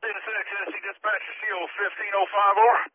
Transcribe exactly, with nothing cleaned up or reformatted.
This is Tennessee Dispatcher, C O fifteen oh five, over.